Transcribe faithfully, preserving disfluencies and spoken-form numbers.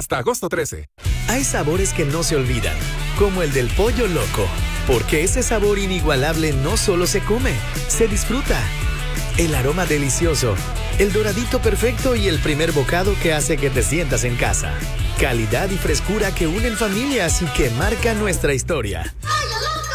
hasta agosto trece. Hay sabores que no se olvidan, como el del pollo loco, porque ese sabor inigualable no solo se come, se disfruta. El aroma delicioso, el doradito perfecto y el primer bocado que hace que te sientas en casa. Calidad y frescura que unen familias y que marcan nuestra historia.